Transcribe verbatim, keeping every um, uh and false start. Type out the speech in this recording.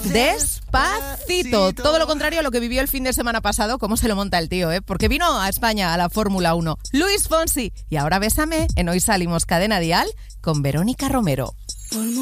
Despacito. Todo lo contrario a lo que vivió el fin de semana pasado. Cómo se lo monta el tío, ¿eh? Porque vino a España a la Fórmula uno. Luis Fonsi. Y ahora Bésame en Hoy Salimos Cadena Dial con Verónica Romero.